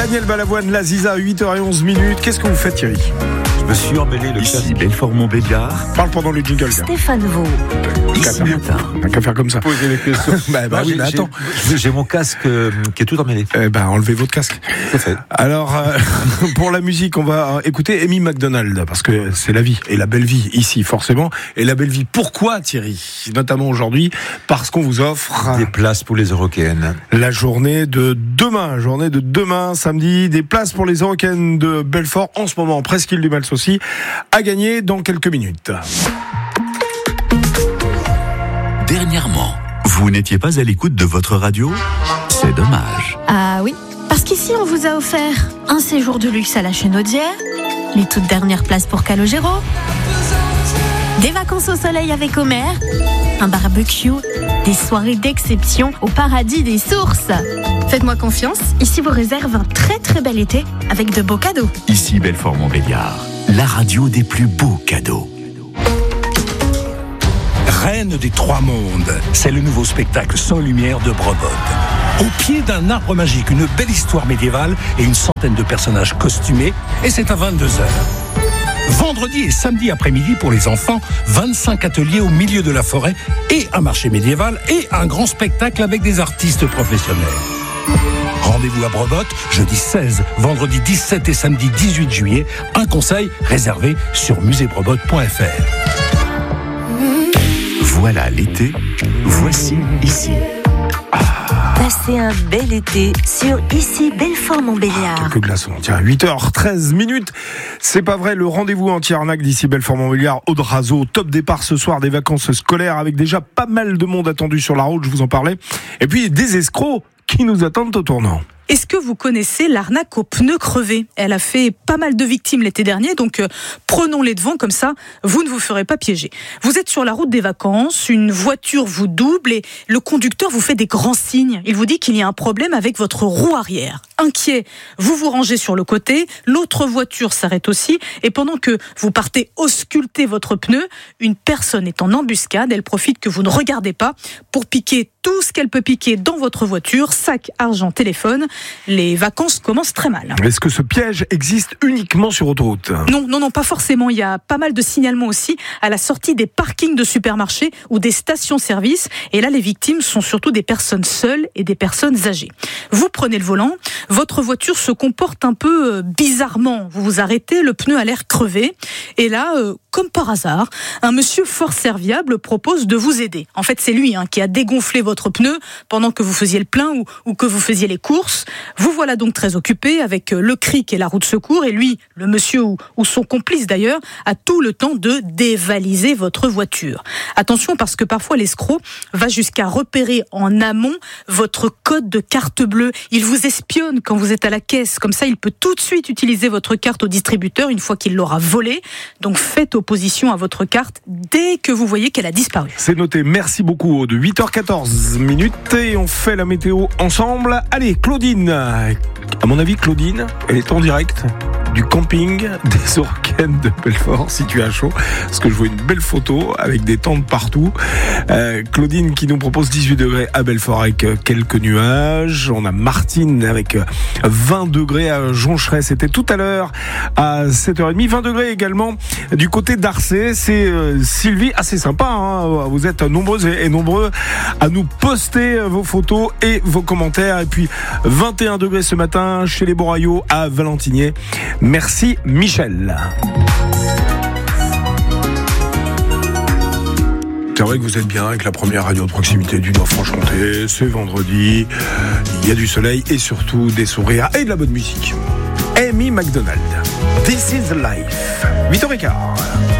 Daniel Balavoine, la Ziza, 8h11. Qu'est-ce que vous faites, Thierry ? Je me suis emmêlé le Ici Belfort-Montbéliard. Parle pendant le jingle. Stéphane Vaux. Ici matin. On n'a qu'à faire comme ça. Poser les questions. Oui, mais attends. J'ai mon casque qui est tout emmêlé. Enlevez votre casque. C'est fait. Alors, pour la musique, on va écouter Amy McDonald, parce que c'est la vie, et la belle vie, ici, forcément. Et la belle vie, pourquoi, Thierry ? Notamment aujourd'hui, parce qu'on vous offre des places pour les Eurokéennes. La journée de demain, samedi, des places pour les Eurokéennes de Belfort, en ce moment, Presqu'île du Mals aussi, à gagner dans quelques minutes. Dernièrement, vous n'étiez pas à l'écoute de votre radio ? C'est dommage. Ah oui, parce qu'ici on vous a offert un séjour de luxe à la Chenaudière, les toutes dernières places pour Calogero, des vacances au soleil avec Homer, un barbecue, des soirées d'exception au paradis des sources. Faites-moi confiance, ici vous réserve un très très bel été avec de beaux cadeaux. Ici Belfort-Montbéliard, la radio des plus beaux cadeaux. Reine des Trois Mondes, c'est le nouveau spectacle sans lumière de Brobot. Au pied d'un arbre magique, une belle histoire médiévale et une centaine de personnages costumés, et c'est à 22h. Vendredi et samedi après-midi pour les enfants, 25 ateliers au milieu de la forêt et un marché médiéval et un grand spectacle avec des artistes professionnels. Rendez-vous à Brobot, jeudi 16, vendredi 17 et samedi 18 juillet. Un conseil réservé sur musée-brobot.fr. Voilà l'été, voici ici. Passez un bel été sur Ici Belfort-Montbéliard. Quelques glaçons. Tiens, 8h13. C'est pas vrai, le rendez-vous anti-arnaque d'ici Belfort-Montbéliard, Audrazo, top départ ce soir des vacances scolaires avec déjà pas mal de monde attendu sur la route, je vous en parlais. Et puis des escrocs qui nous attendent au tournant. Est-ce que vous connaissez l'arnaque aux pneus crevés ? Elle a fait pas mal de victimes l'été dernier, donc prenons-les devant, comme ça, vous ne vous ferez pas piéger. Vous êtes sur la route des vacances, une voiture vous double et le conducteur vous fait des grands signes. Il vous dit qu'il y a un problème avec votre roue arrière. Inquiet, vous vous rangez sur le côté, l'autre voiture s'arrête aussi, et pendant que vous partez ausculter votre pneu, une personne est en embuscade, elle profite que vous ne regardez pas pour piquer tout ce qu'elle peut piquer dans votre voiture, sac, argent, téléphone. Les vacances commencent très mal. Est-ce que ce piège existe uniquement sur autoroute ? Non, pas forcément. Il y a pas mal de signalements aussi à la sortie des parkings de supermarchés ou des stations-service. Et là, les victimes sont surtout des personnes seules et des personnes âgées. Vous prenez le volant, votre voiture se comporte un peu bizarrement. Vous vous arrêtez, le pneu a l'air crevé. Et là, comme par hasard, un monsieur fort serviable propose de vous aider. En fait, c'est lui qui a dégonflé votre pneu pendant que vous faisiez le plein ou que vous faisiez les courses. Vous voilà donc très occupé avec le cric et la roue de secours, et lui, le monsieur ou son complice d'ailleurs, a tout le temps de dévaliser votre voiture. Attention, parce que parfois l'escroc va jusqu'à repérer en amont votre code de carte bleue. Il vous espionne quand vous êtes à la caisse, comme ça il peut tout de suite utiliser votre carte au distributeur une fois qu'il l'aura volée. Donc faites opposition à votre carte dès que vous voyez qu'elle a disparu. C'est noté, merci beaucoup Aude. 8h14 et on fait la météo ensemble. Allez, Claudine. À mon avis, Claudine, elle est en direct du camping des Eurokéennes de Belfort, situé à chaud, parce que je vois une belle photo avec des tentes partout. Claudine qui nous propose 18 degrés à Belfort avec quelques nuages. On a Martine avec 20 degrés à Joncheray, c'était tout à l'heure à 7h30. 20 degrés également du côté d'Arcé. C'est Sylvie, assez sympa, vous êtes nombreuses et nombreux à nous poster vos photos et vos commentaires. Et puis 21 degrés ce matin chez les Boraillots à Valentinier. Merci Michel. C'est vrai que vous êtes bien avec la première radio de proximité du Nord-Franche-Comté. C'est vendredi, il y a du soleil et surtout des sourires et de la bonne musique. Amy McDonald, This is Life. 8h15.